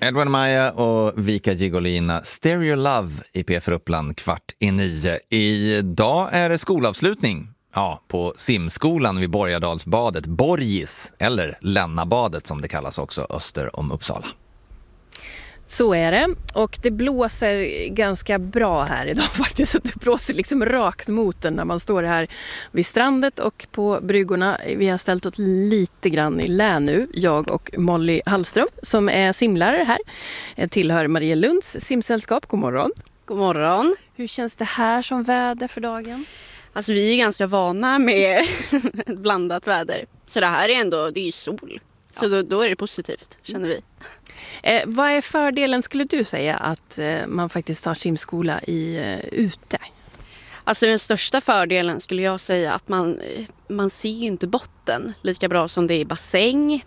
Edward Maja och Vika Gigolina, Stereo Love i P4 Uppland 8:45. Idag är det skolavslutning. Ja, på simskolan vid Borgadalsbadet, Borgis, eller Lennabadet som det kallas också, öster om Uppsala. Så är det, och det blåser ganska bra här idag faktiskt, så det blåser liksom rakt mot den när man står här vid strandet och på bryggorna. Vi har ställt åt lite grann i lä nu, jag och Molly Hallström som är simlärare här, tillhör Marielunds simsällskap. God morgon. God morgon. Hur känns det här som väder för dagen? Alltså vi är ganska vana med ett blandat väder, så det här är ändå, det är ju sol. Så då är det positivt, känner vi. Vad är fördelen, skulle du säga, att man faktiskt tar simskola ute? Alltså den största fördelen skulle jag säga att man ser ju inte botten lika bra som det är i bassäng.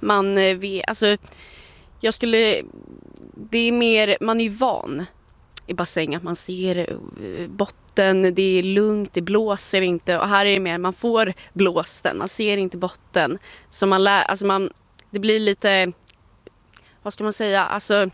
Det är mer, man är ju van i bassäng att man ser botten, det är lugnt, det blåser inte. Och här är det mer, man får blåsten, man ser inte botten. Så det blir lite, vad ska man säga, alltså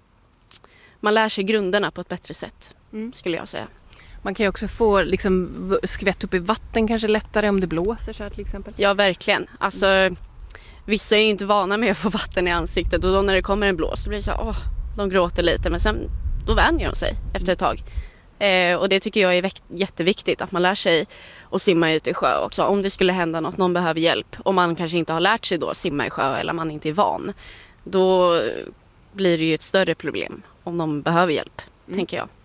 man lär sig grunderna på ett bättre sätt, skulle jag säga. Man kan ju också få liksom skvätt upp i vatten kanske lättare om det blåser så här till exempel. Ja, verkligen. Alltså vissa är ju inte vana med att få vatten i ansiktet, och då när det kommer en blås då blir det så här, de gråter lite, men sen då vänjer de sig efter ett tag. Och det tycker jag är jätteviktigt, att man lär sig att simma ute i sjö också. Om det skulle hända någon behöver hjälp, och man kanske inte har lärt sig då simma i sjö eller man inte är van, då blir det ju ett större problem om de behöver hjälp, tänker jag.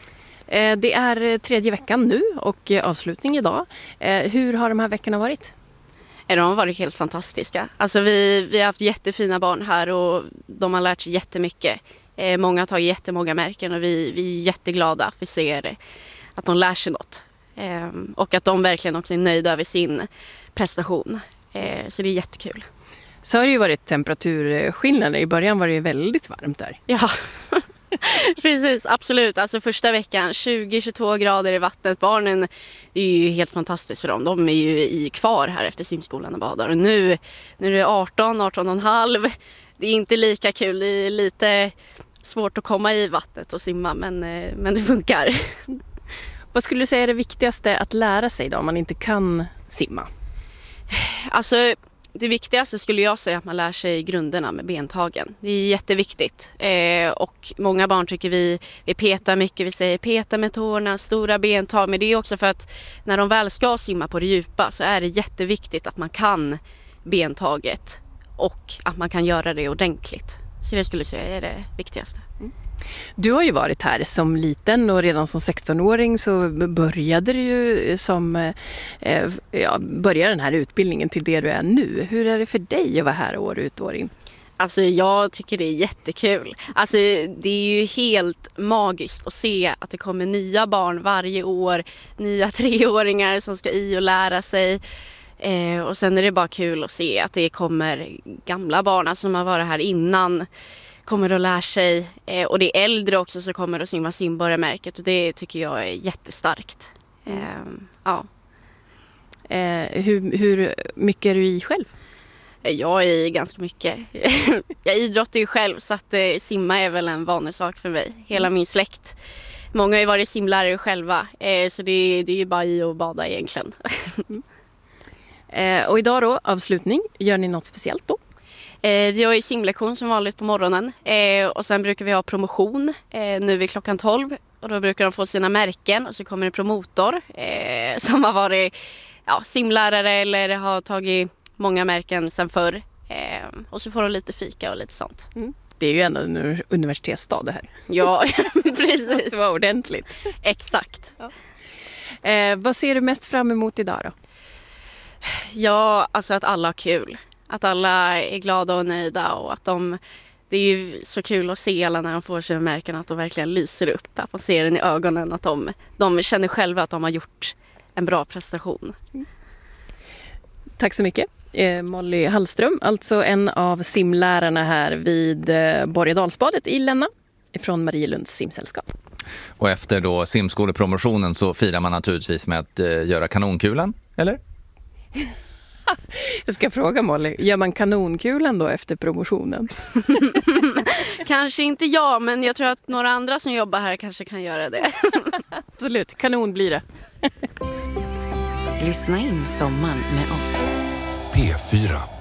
Det är 3:e veckan nu och avslutning idag. Hur har de här veckorna varit? De har varit helt fantastiska. Alltså vi har haft jättefina barn här och de har lärt sig jättemycket. Många har tagit jättemånga märken och vi är jätteglada att vi ser att de lär sig något. Och att de verkligen också är nöjda över sin prestation. Så det är jättekul. Så har det ju varit temperaturskillnader. I början var det ju väldigt varmt där. Ja, precis, absolut. Alltså första veckan 20-22 grader i vattnet. Barnen, det är ju helt fantastiskt för dem. De är ju kvar här efter simskolan och badar. Och nu är det 18,5. Det är inte lika kul, det är lite svårt att komma i vattnet och simma, men det funkar. Vad skulle du säga är det viktigaste att lära sig då om man inte kan simma? Alltså det viktigaste skulle jag säga att man lär sig grunderna med bentagen. Det är jätteviktigt. Och många barn tycker vi petar mycket, vi säger peta med tårna, stora bentag. Men det är också för att när de väl ska simma på det djupa så är det jätteviktigt att man kan bentaget. Och att man kan göra det ordentligt. Så det skulle jag säga är det viktigaste. Du har ju varit här som liten och redan som 16-åring så började du ju börja den här utbildningen till det du är nu. Hur är det för dig att vara här år ut och år in? Alltså jag tycker det är jättekul. Alltså det är ju helt magiskt att se att det kommer nya barn varje år. Nya 3-åringar som ska i och lära sig. Och sen är det bara kul att se att det kommer gamla barn som har varit här innan kommer att lära sig, och det är äldre också som kommer att simma simborgarmärket, och det tycker jag är jättestarkt. Ja. Hur mycket är du i själv? Jag är i ganska mycket. Jag idrottar ju själv, så att simma är väl en vanlig sak för mig. Hela min släkt. Många har ju varit simlärare själva, så det är ju bara i och bada egentligen. Och idag då, avslutning, gör ni något speciellt då? Vi har ju simlektion som vanligt på morgonen, och sen brukar vi ha promotion nu vid klockan 12, och då brukar de få sina märken, och så kommer en promotor som har varit simlärare eller har tagit många märken sen förr, och så får de lite fika och lite sånt. Det är ju ändå en universitetsstad det här. Ja, precis. Det var ordentligt. Exakt. Ja. Vad ser du mest fram emot idag då? Ja, alltså att alla har kul. Att alla är glada och nöjda, och att det är ju så kul att se alla när de får sina märken, att de verkligen lyser upp. Att man ser den i ögonen, att de känner själva att de har gjort en bra prestation. Tack så mycket. Molly Hallström, alltså en av simlärarna här vid Borgadalsbadet i Länna från Marielunds simsällskap. Och efter då simskolepromotionen så firar man naturligtvis med att göra kanonkulan, eller? Jag ska fråga Molly, gör man kanonkulan då efter promotionen? Kanske inte jag, men jag tror att några andra som jobbar här kanske kan göra det. Absolut, kanon blir det. Lyssna in sommaren med oss. P4.